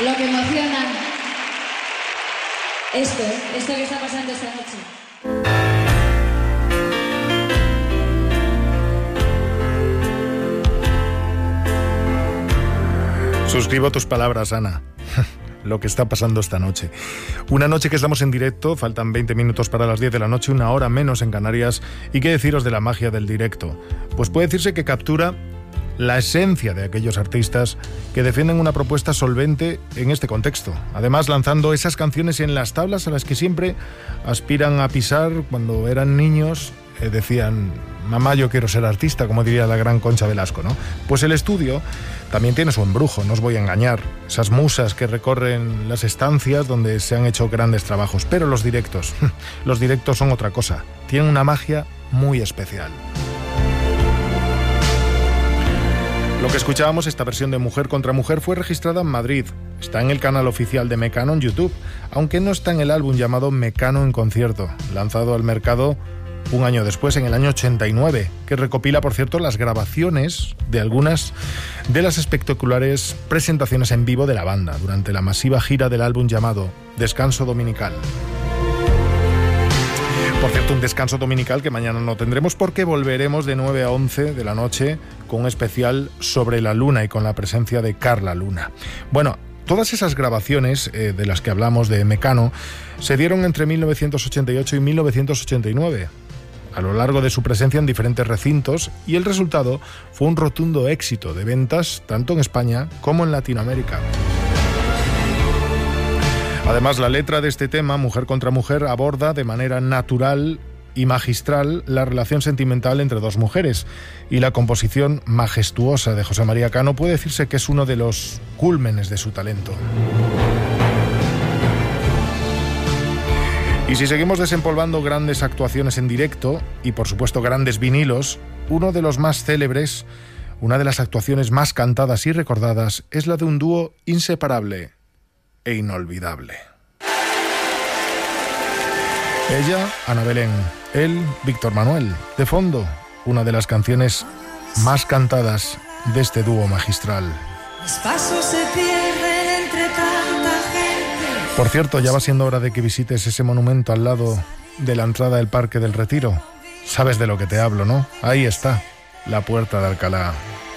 lo que emociona esto que está pasando esta noche. Suscribo tus palabras, Ana. Lo que está pasando esta noche. Una noche que estamos en directo, faltan 20 minutos para las 10 de la noche, una hora menos en Canarias. ¿Y qué deciros de la magia del directo? Pues puede decirse que captura la esencia de aquellos artistas que defienden una propuesta solvente en este contexto. Además, lanzando esas canciones en las tablas a las que siempre aspiran a pisar cuando eran niños. Decían, mamá, yo quiero ser artista, como diría la gran Concha Velasco, ¿no? Pues el estudio también tiene su embrujo, no os voy a engañar. Esas musas que recorren las estancias donde se han hecho grandes trabajos. Pero los directos son otra cosa. Tienen una magia muy especial. Lo que escuchábamos, esta versión de Mujer contra Mujer, fue registrada en Madrid. Está en el canal oficial de Mecano en YouTube, aunque no está en el álbum llamado Mecano en concierto, lanzado al mercado un año después, en el año 89, que recopila, por cierto, las grabaciones de algunas de las espectaculares presentaciones en vivo de la banda durante la masiva gira del álbum llamado Descanso Dominical. Por cierto, un descanso dominical que mañana no tendremos porque volveremos de 9 a 11 de la noche con un especial sobre la luna y con la presencia de Carla Luna. Bueno, todas esas grabaciones de las que hablamos de Mecano se dieron entre 1988 y 1989. A lo largo de su presencia en diferentes recintos, y el resultado fue un rotundo éxito de ventas tanto en España como en Latinoamérica. Además, la letra de este tema, Mujer contra Mujer, aborda de manera natural y magistral la relación sentimental entre dos mujeres, y la composición majestuosa de José María Cano puede decirse que es uno de los cúlmenes de su talento. Y si seguimos desempolvando grandes actuaciones en directo y, por supuesto, grandes vinilos, uno de los más célebres, una de las actuaciones más cantadas y recordadas, es la de un dúo inseparable e inolvidable. Ella, Ana Belén, él, Víctor Manuel. De fondo, una de las canciones más cantadas de este dúo magistral. Mis pasos se pierden entre tanta gente. Por cierto, ya va siendo hora de que visites ese monumento al lado de la entrada del Parque del Retiro. Sabes de lo que te hablo, ¿no? Ahí está, la Puerta de Alcalá.